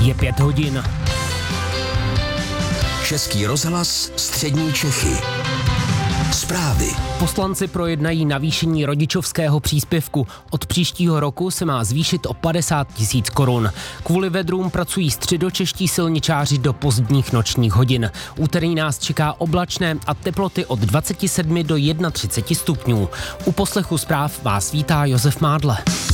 Je 5 hodin. Český rozhlas Střední Čechy. Zprávy. Poslanci projednají navýšení rodičovského příspěvku. Od příštího roku se má zvýšit o 50 000 korun. Kvůli vedrům pracují středočeští silničáři do pozdních nočních hodin. Úterý nás čeká oblačné a teploty od 27 do 31 stupňů. U poslechu zpráv vás vítá Josef Mádle.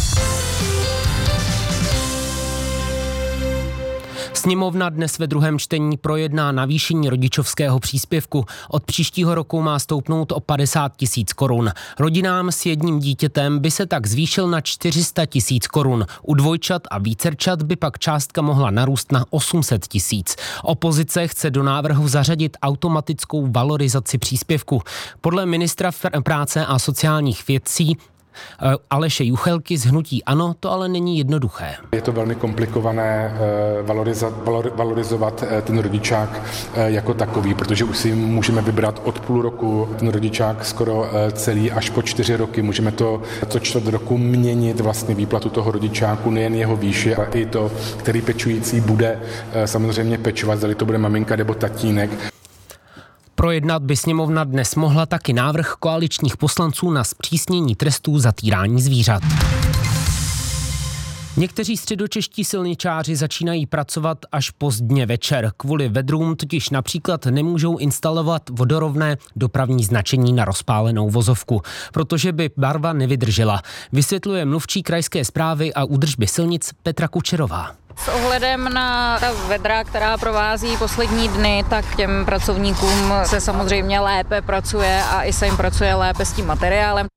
Sněmovna dnes ve druhém čtení projedná navýšení rodičovského příspěvku. Od příštího roku má stoupnout o 50 000 korun. Rodinám s jedním dítětem by se tak zvýšil na 400 000 korun. U dvojčat a vícerčat by pak částka mohla narůst na 800 000. Opozice chce do návrhu zařadit automatickou valorizaci příspěvku. Podle ministra práce a sociálních věcí Aleše Juchelky z hnutí ANO to ale není jednoduché. Je to velmi komplikované valorizovat ten rodičák jako takový, protože už si můžeme vybrat od půl roku ten rodičák skoro celý až po 4 roky. Můžeme to čtvrt roku měnit vlastně výplatu toho rodičáku, nejen jeho výši, ale i to, který pečující bude samozřejmě pečovat, zda to bude maminka nebo tatínek. Projednat by sněmovna dnes mohla taky návrh koaličních poslanců na zpřísnění trestů za týrání zvířat. Někteří středočeští silničáři začínají pracovat až pozdně večer. Kvůli vedrům totiž například nemůžou instalovat vodorovné dopravní značení na rozpálenou vozovku, protože by barva nevydržela. Vysvětluje mluvčí krajské správy a údržby silnic Petra Kučerová. S ohledem na ta vedra, která provází poslední dny, tak těm pracovníkům se samozřejmě lépe pracuje a i se jim pracuje lépe s tím materiálem.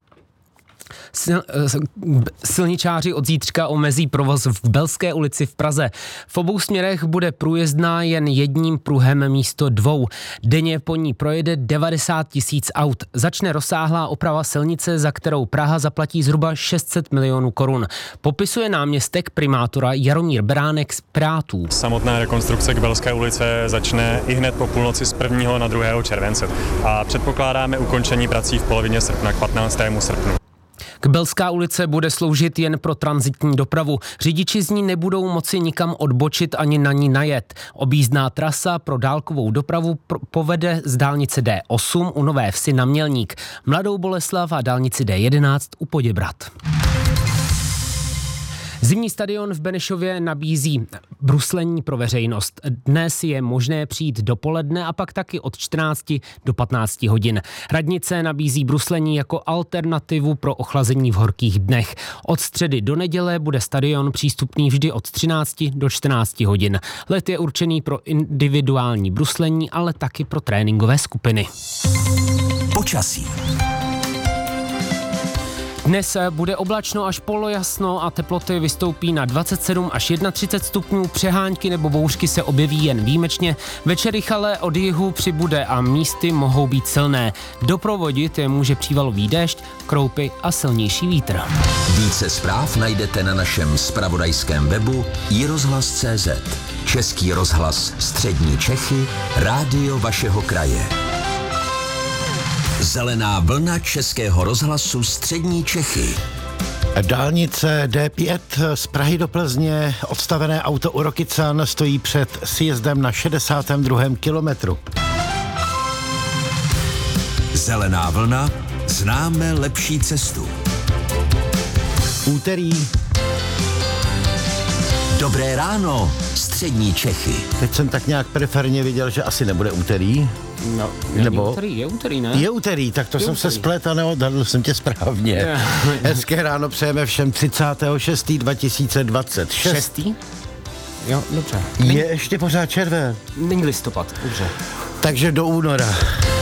Silničáři od zítřka omezí provoz v Belské ulici v Praze. V obou směrech bude průjezdná jen jedním pruhem místo 2. Denně po ní projede 90 000 aut. Začne rozsáhlá oprava silnice, za kterou Praha zaplatí zhruba 600 milionů korun. Popisuje náměstek primátora Jaromír Beránek z Pirátů. Samotná rekonstrukce k Belské ulice začne i hned po půlnoci z 1. na 2. července a předpokládáme ukončení prací v polovině srpna k 15. srpnu. Belská ulice bude sloužit jen pro tranzitní dopravu. Řidiči z ní nebudou moci nikam odbočit ani na ní najet. Objízdná trasa pro dálkovou dopravu povede z dálnice D8 u Nové Vsi na Mělník, Mladou Boleslav a dálnici D11 u Poděbrad. Zimní stadion v Benešově nabízí bruslení pro veřejnost. Dnes je možné přijít dopoledne a pak taky od 14 do 15 hodin. Radnice nabízí bruslení jako alternativu pro ochlazení v horkých dnech. Od středy do neděle bude stadion přístupný vždy od 13 do 14 hodin. Let je určený pro individuální bruslení, ale taky pro tréninkové skupiny. Počasí. Dnes bude oblačno až polojasno a teploty vystoupí na 27 až 31 stupňů, přehánky nebo bouřky se objeví jen výjimečně, večerych ale od jihu přibude a místy mohou být silné. Doprovodit je může přívalový déšť, kroupy a silnější vítr. Více zpráv najdete na našem zpravodajském webu iRozhlas.cz. Český rozhlas Střední Čechy, rádio vašeho kraje. Zelená vlna Českého rozhlasu Střední Čechy. Dálnice D5 z Prahy do Plzně, odstavené auto u Rokycan stojí před sjezdem na 62. kilometru. Zelená vlna, známe lepší cestu. Úterý. Dobré ráno, Střední Čechy. Teď jsem tak nějak periferně viděl, že asi nebude úterý. No, nebo je úterý, ne? Je úterý, tak to jsem se splet a neodhadl jsem tě správně. Hezké ráno přejeme všem 36.2026. 6. Jo, dobře. Je ještě pořád červen. Není listopad, dobře. Takže do února.